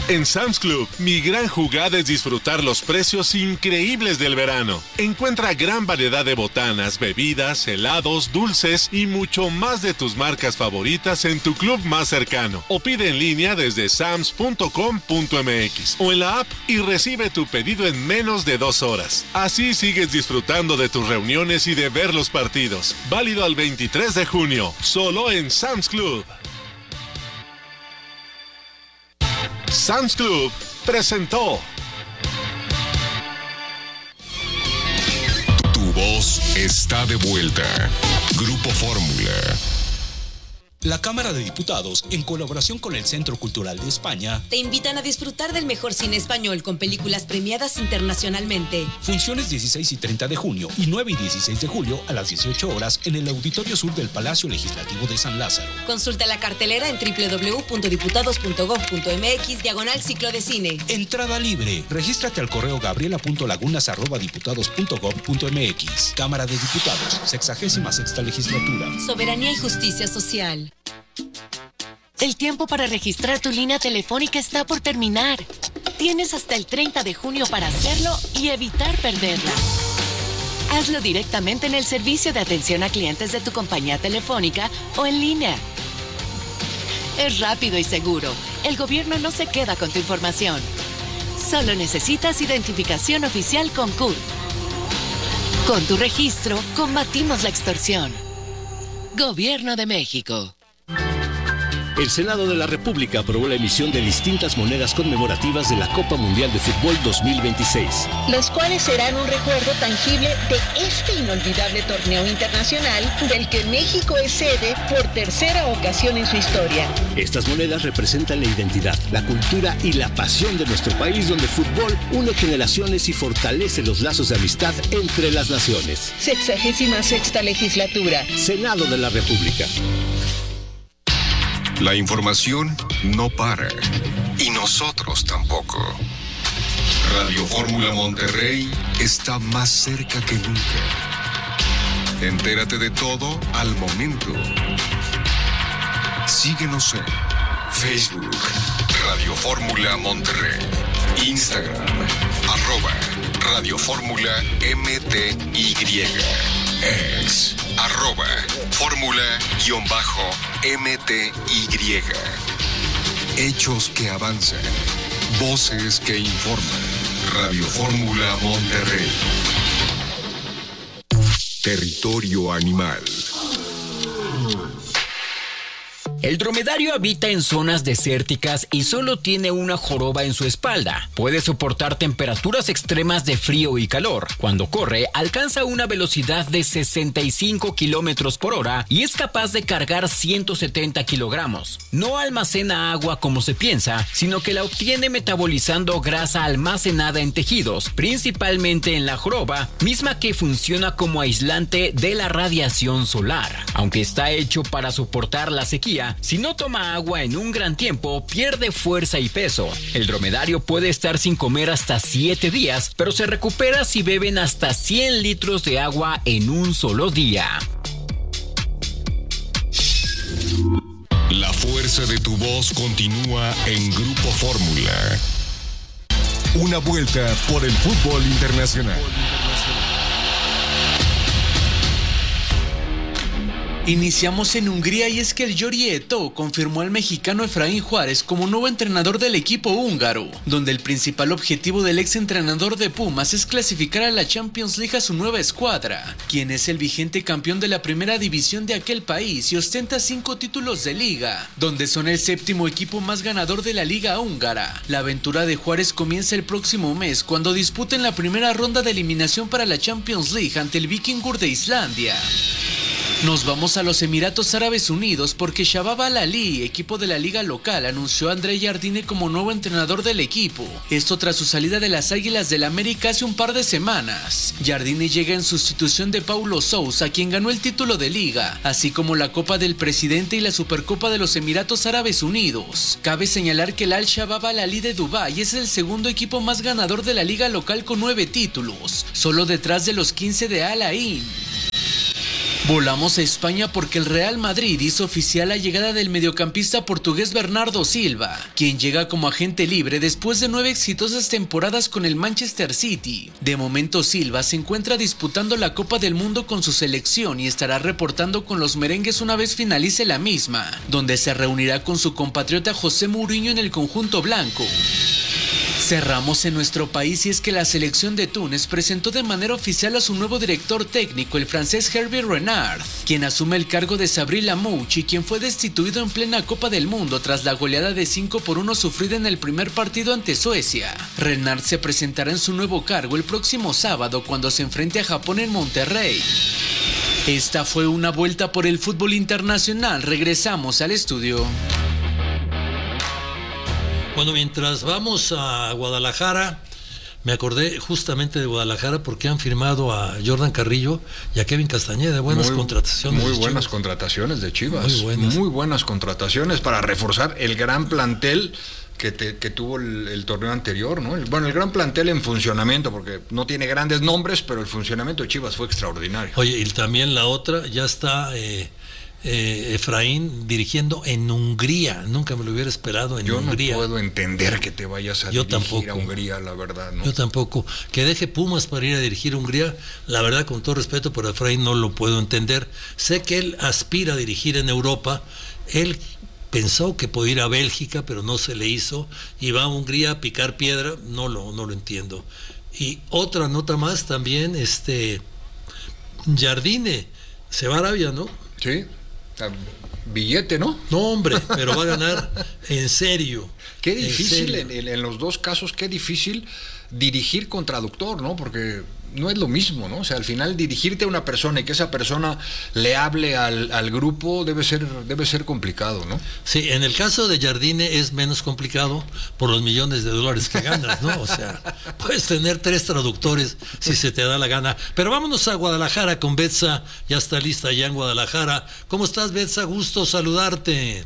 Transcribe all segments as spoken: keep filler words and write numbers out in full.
En Sam's Club, mi gran jugada es disfrutar los precios increíbles del verano. Encuentra gran variedad de botanas, bebidas, helados, dulces y mucho más de tus marcas favoritas en tu club más cercano. O pide en línea desde sams punto com punto m x o en la app y recibe tu pedido en menos de dos horas. Así sigues disfrutando de tus reuniones y de ver los partidos. Válido al veintitrés de junio, solo en Sam's Club. Sam's Club presentó. Tu voz está de vuelta. Grupo Fórmula. La Cámara de Diputados, en colaboración con el Centro Cultural de España, te invitan a disfrutar del mejor cine español con películas premiadas internacionalmente. Funciones dieciséis y treinta de junio y nueve y dieciséis de julio a las dieciocho horas en el Auditorio Sur del Palacio Legislativo de San Lázaro. Consulta la cartelera en doble u doble u doble u punto diputados punto gob punto m x diagonal ciclo de cine. Entrada libre. Regístrate al correo gabriela punto lagunas arroba diputados punto gob punto m x. Cámara de Diputados, sexagésima sexta legislatura. Soberanía y justicia social. El tiempo para registrar tu línea telefónica está por terminar. Tienes hasta el treinta de junio para hacerlo y evitar perderla. Hazlo directamente en el servicio de atención a clientes de tu compañía telefónica o en línea. Es rápido y seguro. El gobierno no se queda con tu información. Solo necesitas identificación oficial con C U R. Con tu registro, combatimos la extorsión. Gobierno de México. El Senado de la República aprobó la emisión de distintas monedas conmemorativas de la Copa Mundial de Fútbol dos mil veintiséis. Los cuales serán un recuerdo tangible de este inolvidable torneo internacional del que México es sede por tercera ocasión en su historia. Estas monedas representan la identidad, la cultura y la pasión de nuestro país, donde el fútbol une generaciones y fortalece los lazos de amistad entre las naciones. Sexagésima sexta legislatura. Senado de la República. La información no para. Y nosotros tampoco. Radio Fórmula Monterrey está más cerca que nunca. Entérate de todo al momento. Síguenos en Facebook, Radio Fórmula Monterrey. Instagram, arroba Radio Fórmula M T Y. Ex, arroba Fórmula-M T Y. Hechos que avanzan. Voces que informan. Radio Fórmula Monterrey. Territorio animal. El dromedario habita en zonas desérticas y solo tiene una joroba en su espalda. Puede soportar temperaturas extremas de frío y calor. Cuando corre, alcanza una velocidad de sesenta y cinco kilómetros por hora y es capaz de cargar ciento setenta kilogramos. No almacena agua como se piensa, sino que la obtiene metabolizando grasa almacenada en tejidos, principalmente en la joroba, misma que funciona como aislante de la radiación solar. Aunque está hecho para soportar la sequía, si no toma agua en un gran tiempo, pierde fuerza y peso. El dromedario puede estar sin comer hasta siete días, pero se recupera si beben hasta cien litros de agua en un solo día. La fuerza de tu voz continúa en Grupo Fórmula. Una vuelta por el fútbol internacional. Iniciamos en Hungría y es que el Győri Eto confirmó al mexicano Efraín Juárez como nuevo entrenador del equipo húngaro, donde el principal objetivo del ex entrenador de Pumas es clasificar a la Champions League a su nueva escuadra, quien es el vigente campeón de la primera división de aquel país y ostenta cinco títulos de liga, donde son el séptimo equipo más ganador de la liga húngara. La aventura de Juárez comienza el próximo mes cuando disputen la primera ronda de eliminación para la Champions League ante el Víkingur de Islandia. Nos vamos a los Emiratos Árabes Unidos porque Shabab Al-Ahly, equipo de la liga local, anunció a André Jardine como nuevo entrenador del equipo. Esto tras su salida de las Águilas del América hace un par de semanas. Jardine llega en sustitución de Paulo Sousa, quien ganó el título de liga, así como la Copa del Presidente y la Supercopa de los Emiratos Árabes Unidos. Cabe señalar que el Al-Shabab Al-Ahly de Dubái es el segundo equipo más ganador de la liga local con nueve títulos, solo detrás de los quince de Al Ain. Volamos a España porque el Real Madrid hizo oficial la llegada del mediocampista portugués Bernardo Silva, quien llega como agente libre después de nueve exitosas temporadas con el Manchester City. De momento Silva se encuentra disputando la Copa del Mundo con su selección y estará reportando con los merengues una vez finalice la misma, donde se reunirá con su compatriota José Mourinho en el conjunto blanco. Cerramos en nuestro país y es que la selección de Túnez presentó de manera oficial a su nuevo director técnico, el francés Hervé Renard, quien asume el cargo de Sabri Lamouche y quien fue destituido en plena Copa del Mundo tras la goleada de cinco por uno sufrida en el primer partido ante Suecia. Renard se presentará en su nuevo cargo el próximo sábado cuando se enfrente a Japón en Monterrey. Esta fue una vuelta por el fútbol internacional. Regresamos al estudio. Bueno, mientras vamos a Guadalajara, me acordé justamente de Guadalajara porque han firmado a Jordan Carrillo y a Kevin Castañeda. Buenas muy, contrataciones. Muy buenas Chivas. contrataciones de Chivas. Muy buenas. Muy buenas contrataciones para reforzar el gran plantel que, te, que tuvo el, el torneo anterior, ¿no? El, bueno, el gran plantel en funcionamiento, porque no tiene grandes nombres, pero el funcionamiento de Chivas fue extraordinario. Oye, y también la otra, ya está... Eh, Eh, Efraín dirigiendo en Hungría. Nunca me lo hubiera esperado en Yo Hungría. Yo no puedo entender que te vayas a Yo dirigir tampoco. a Hungría, la verdad, ¿no? Yo tampoco. Que deje Pumas para ir a dirigir Hungría, la verdad, con todo respeto por Efraín, no lo puedo entender. Sé que él aspira a dirigir en Europa. Él pensó que podía ir a Bélgica, pero no se le hizo, y va a Hungría a picar piedra. No lo, no lo entiendo. Y otra nota más también, este Jardine se va a Arabia, ¿no? Sí. Billete, ¿no? No, hombre, pero va a ganar en serio. Qué difícil en, en, en los dos casos, qué difícil dirigir con traductor, ¿no? Porque no es lo mismo, ¿no? O sea, al final dirigirte a una persona y que esa persona le hable al, al grupo debe ser, debe ser complicado, ¿no? Sí, en el caso de Jardine es menos complicado por los millones de dólares que ganas, ¿no? O sea, puedes tener tres traductores si se te da la gana. Pero vámonos a Guadalajara con Betsa, ya está lista ya en Guadalajara. ¿Cómo estás, Betsa? Gusto saludarte.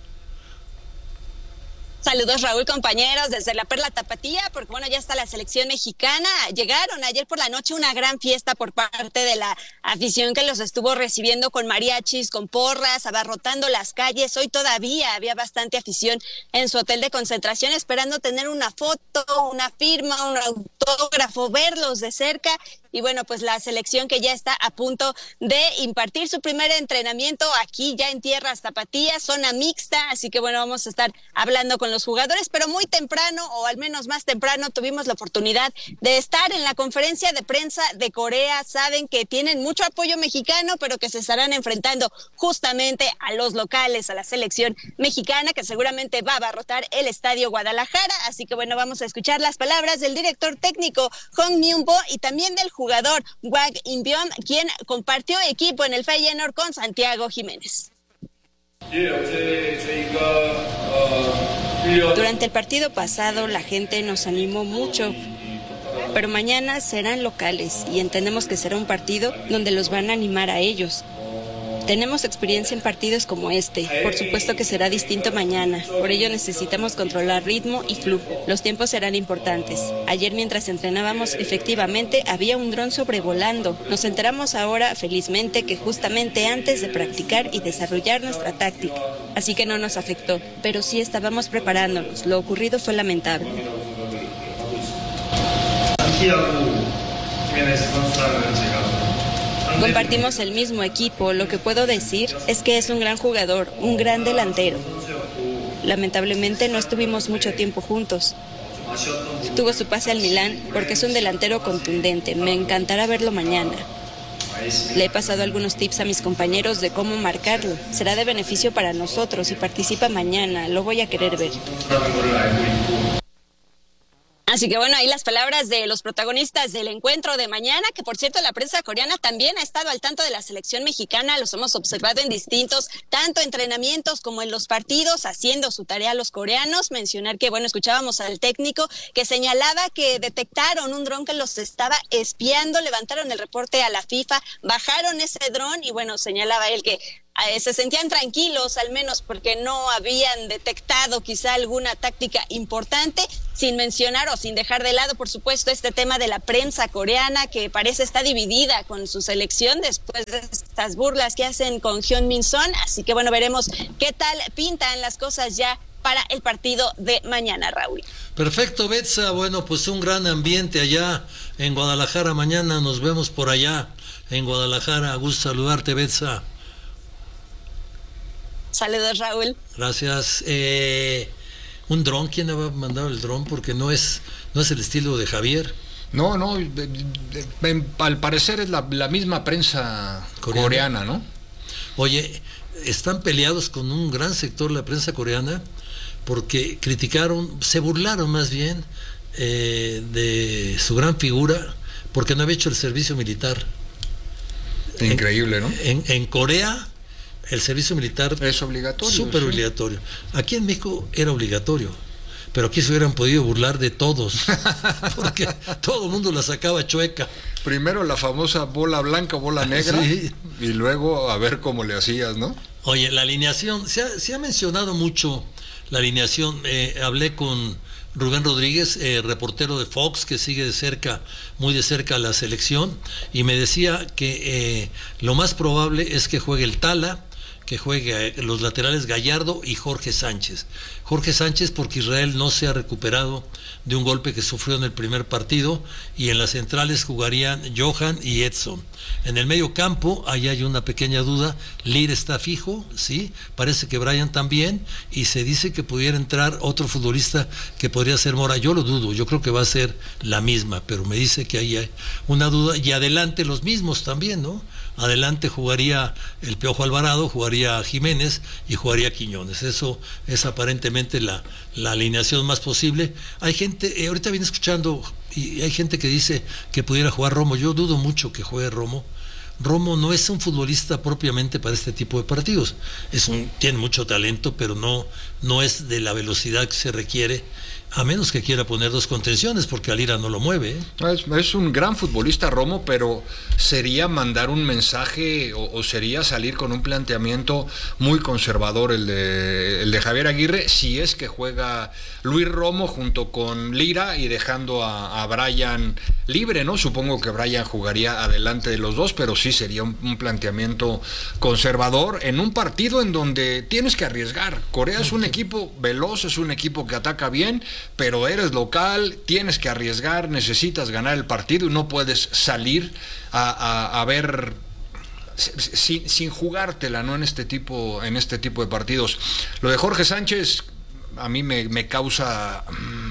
Saludos, Raúl, compañeros, desde la Perla Tapatía, porque bueno, ya está la selección mexicana. Llegaron ayer por la noche una gran fiesta por parte de la afición que los estuvo recibiendo con mariachis, con porras, abarrotando las calles. Hoy todavía había bastante afición en su hotel de concentración, esperando tener una foto, una firma, un autógrafo, verlos de cerca. Y bueno, pues la selección que ya está a punto de impartir su primer entrenamiento aquí ya en tierras tapatías, zona mixta, así que bueno, vamos a estar hablando con los jugadores, pero muy temprano, o al menos más temprano, tuvimos la oportunidad de estar en la conferencia de prensa de Corea. Saben que tienen mucho apoyo mexicano, pero que se estarán enfrentando justamente a los locales, a la selección mexicana, que seguramente va a abarrotar el Estadio Guadalajara, así que bueno, vamos a escuchar las palabras del director técnico Hong Myung-bo y también del jugador jugador Wang In-byum, quien compartió equipo en el Feyenoord con Santiago Jiménez. Durante el partido pasado la gente nos animó mucho, pero mañana serán locales y entendemos que será un partido donde los van a animar a ellos. Tenemos experiencia en partidos como este, por supuesto que será distinto mañana, por ello necesitamos controlar ritmo y flujo. Los tiempos serán importantes. Ayer mientras entrenábamos, efectivamente había un dron sobrevolando. Nos enteramos ahora, felizmente, que justamente antes de practicar y desarrollar nuestra táctica, así que no nos afectó, pero sí estábamos preparándonos. Lo ocurrido fue lamentable. Compartimos el mismo equipo, lo que puedo decir es que es un gran jugador, un gran delantero. Lamentablemente no estuvimos mucho tiempo juntos. Tuvo su pase al Milán porque es un delantero contundente, me encantará verlo mañana. Le he pasado algunos tips a mis compañeros de cómo marcarlo. Será de beneficio para nosotros si participa mañana, lo voy a querer ver. Así que bueno, ahí las palabras de los protagonistas del encuentro de mañana, que por cierto la prensa coreana también ha estado al tanto de la selección mexicana, los hemos observado en distintos, tanto entrenamientos como en los partidos, haciendo su tarea los coreanos. Mencionar que bueno, escuchábamos al técnico que señalaba que detectaron un dron que los estaba espiando, levantaron el reporte a la FIFA, bajaron ese dron y bueno, señalaba él que eh, se sentían tranquilos al menos porque no habían detectado quizá alguna táctica importante, sin mencionar o sin dejar de lado, por supuesto, este tema de la prensa coreana que parece está dividida con su selección después de estas burlas que hacen con Heung-min Son. Así que bueno, veremos qué tal pintan las cosas ya para el partido de mañana, Raúl. Perfecto, Betsa. Bueno, pues un gran ambiente allá en Guadalajara. Mañana nos vemos por allá en Guadalajara. Gusto saludarte, Betsa. Saludos, Raúl. Gracias. Eh, un dron, ¿quién ha mandado el dron? Porque no es, no es el estilo de Javier. No, no, al parecer es la, la misma prensa coreana. coreana, ¿no? Oye, están peleados con un gran sector de la prensa coreana porque criticaron, se burlaron más bien eh, de su gran figura porque no había hecho el servicio militar. Increíble, en, ¿no? En, en Corea el servicio militar es obligatorio. Súper sí. obligatorio. Aquí en México era obligatorio, pero aquí se hubieran podido burlar de todos, porque todo el mundo la sacaba chueca. Primero la famosa bola blanca, bola negra, sí. Y luego a ver cómo le hacías, ¿no? Oye, la alineación, se ha, se ha mencionado mucho la alineación. Eh, hablé con Rubén Rodríguez, eh, reportero de Fox, que sigue de cerca, muy de cerca la selección, y me decía que eh, lo más probable es que juegue el Tala, que juegue los laterales Gallardo y Jorge Sánchez. Jorge Sánchez porque Israel no se ha recuperado de un golpe que sufrió en el primer partido, y en las centrales jugarían Johan y Edson. En el medio campo, ahí hay una pequeña duda, Lir está fijo, sí, parece que Brian también, y se dice que pudiera entrar otro futbolista que podría ser Mora. Yo lo dudo, yo creo que va a ser la misma, pero me dice que ahí hay una duda, y adelante los mismos también, ¿no? Adelante jugaría el Piojo Alvarado, jugaría Jiménez y jugaría Quiñones. Eso es aparentemente la, la alineación más posible. Hay gente, eh, ahorita viene escuchando, y hay gente que dice que pudiera jugar Romo. Yo dudo mucho que juegue Romo. Romo no es un futbolista propiamente para este tipo de partidos. Es un, tiene mucho talento, pero no, no es de la velocidad que se requiere, a menos que quiera poner dos contenciones, porque Alira no lo mueve. ¿eh? Es, es un gran futbolista Romo, pero sería mandar un mensaje o, o sería salir con un planteamiento muy conservador el de, el de Javier Aguirre, si es que juega Luis Romo junto con Lira y dejando a, a Brian libre, ¿no? Supongo que Brian jugaría adelante de los dos, pero sí sería un, un planteamiento conservador en un partido en donde tienes que arriesgar. Corea es un equipo veloz, es un equipo que ataca bien, pero eres local, tienes que arriesgar, necesitas ganar el partido y no puedes salir a, a, a ver sin, sin jugártela, ¿no? En este tipo, en este tipo de partidos. Lo de Jorge Sánchez a mí me, me causa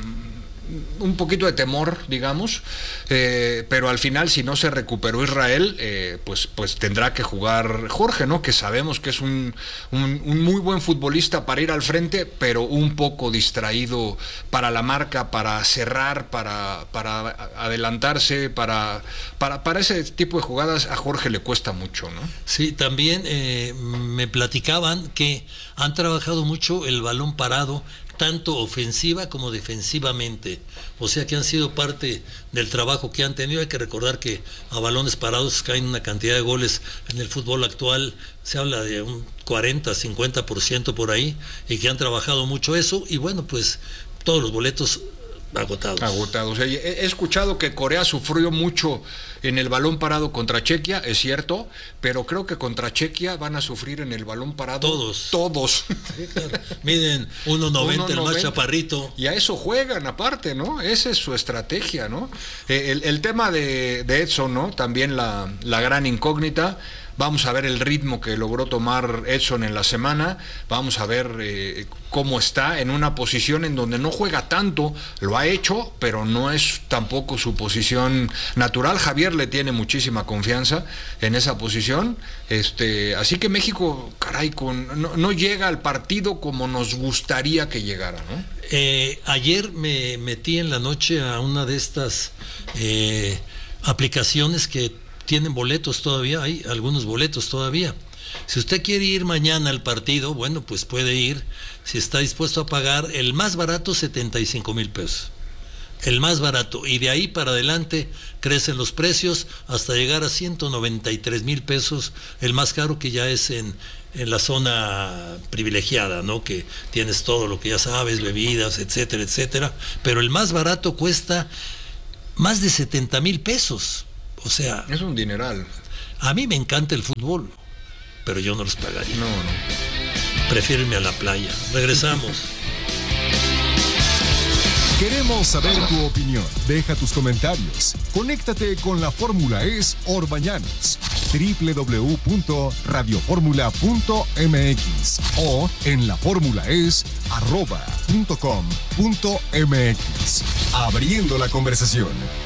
un poquito de temor, digamos, eh, pero al final, si no se recuperó Israel, eh, pues, pues tendrá que jugar Jorge, ¿no? Que sabemos que es un, un, un muy buen futbolista para ir al frente, pero un poco distraído para la marca, para cerrar, para, para adelantarse, para, para, para ese tipo de jugadas a Jorge le cuesta mucho, ¿no? Sí, también eh, me platicaban que han trabajado mucho el balón parado, tanto ofensiva como defensivamente, o sea que han sido parte del trabajo que han tenido. Hay que recordar que a balones parados caen una cantidad de goles en el fútbol actual, se habla de un cuarenta, cincuenta por ciento por ahí, y que han trabajado mucho eso, y bueno, pues todos los boletos agotados. Agotados. He escuchado que Corea sufrió mucho en el balón parado contra Chequia, es cierto, pero creo que contra Chequia van a sufrir en el balón parado todos. Todos. Sí, claro. Miden uno noventa el más chaparrito. Y a eso juegan aparte, ¿no? Esa es su estrategia, ¿no? El, el tema de, de Edson, ¿no? También la, la gran incógnita. Vamos a ver el ritmo que logró tomar Edson en la semana, vamos a ver eh, cómo está en una posición en donde no juega tanto, lo ha hecho, pero no es tampoco su posición natural. Javier le tiene muchísima confianza en esa posición, este, así que México, caray, con, no, no llega al partido como nos gustaría que llegara, ¿no? Eh, ayer me metí en la noche a una de estas eh, aplicaciones que tienen boletos todavía, hay algunos boletos todavía. Si usted quiere ir mañana al partido, bueno, pues puede ir, si está dispuesto a pagar el más barato, setenta y cinco mil pesos. el más barato, y de ahí para adelante crecen los precios hasta llegar a ciento noventa y tres mil pesos, el más caro, que ya es en, en la zona privilegiada, ¿no? Que tienes todo lo que ya sabes, bebidas, etcétera, etcétera, pero el más barato cuesta más de setenta mil pesos, o sea... Es un dineral. A mí me encanta el fútbol, pero yo no los pagaría. No, no. Prefiero irme a la playa. Regresamos. Queremos saber tu opinión. Deja tus comentarios. Conéctate con la Fórmula Es Orbañanos. doble u doble u doble u punto radio fórmula punto m x o en laformulaes arroba punto com punto m x. Abriendo la conversación.